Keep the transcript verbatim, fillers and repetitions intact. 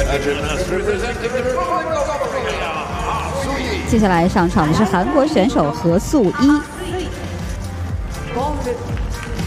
接下来上场的是韩国选手何素一。